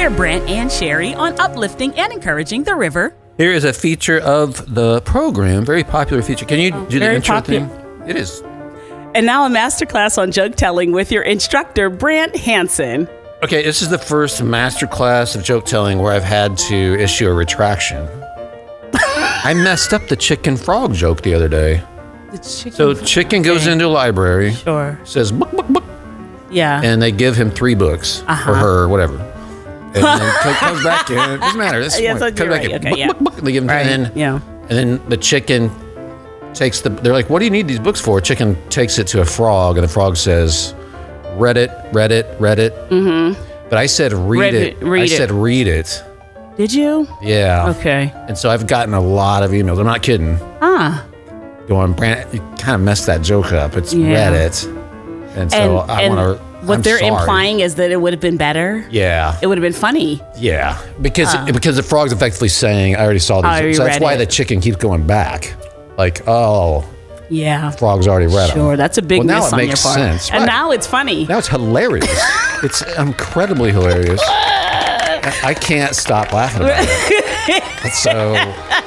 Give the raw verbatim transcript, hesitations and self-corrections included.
We're Brent and Sherry on uplifting and encouraging the river. Here is a feature of the program, very popular feature. Can you oh, do the intro thing? It is. And now a masterclass on joke telling with your instructor, Brant Hansen. Okay, this is the first masterclass of joke telling where I've had to issue a retraction. I messed up the chicken frog joke the other day. The chicken so chicken okay. goes into a library, sure. says book, book, book. Yeah. And they give him three books, uh-huh. or her, or whatever. And then comes back in. It doesn't matter. This yes, comes right. back in. Okay, book, yeah. book, book. They give him right. and then, yeah. and then the chicken takes the. They're like, "What do you need these books for?" Chicken takes it to a frog, and the frog says, "Read it, read it, read it." Mm-hmm. But I said, "Read, read it." it. Read I it. said, "Read it." Did you? Yeah. Okay. And so I've gotten a lot of emails. I'm not kidding. Ah. Going, Brant, you kind of messed that joke up. It's yeah. read it. And so and, I want to. What I'm they're sorry. implying is that it would have been better. Yeah. It would have been funny. Yeah. Because uh, because the frog's effectively saying, I already saw these. I So that's why it. the chicken keeps going back. Like, oh. Yeah. Frog's already read them. Sure, that's a big well, miss now on it your makes part. sense. And right. now it's funny. Now it's hilarious. It's incredibly hilarious. I can't stop laughing about it. So